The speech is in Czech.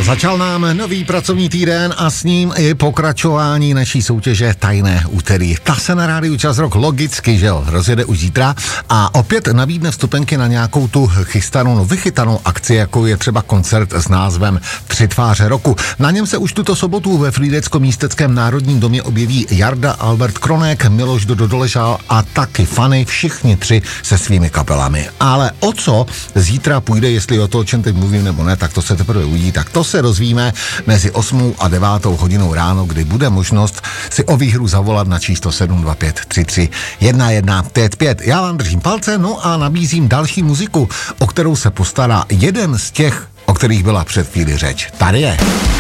Začal nám nový pracovní týden a s ním i pokračování naší soutěže Tajné úterý. Ta se na rádiu Čas Rock logicky, že jo, rozjede už zítra a opět nabídne vstupenky na nějakou tu vychytanou akci, jako je třeba koncert s názvem Tři tváře roku. Na něm se už tuto sobotu ve Frýdecko-Místeckém národním domě objeví Jarda Albert Kronek, Miloš Dodoležal a taky Fanny, všichni tři se svými kapelami. Ale o co zítra půjde, jestli o to, o čem teď mluvím nebo ne, tak to se teprve uvidí, tak to se dozvíme mezi 8 a 9 hodinou ráno, kdy bude možnost si o výhru zavolat na číslo 725 33 1155. Já vám držím palce, no a nabízím další muziku, o kterou se postará jeden z těch, o kterých byla před chvíli řeč. Tady je.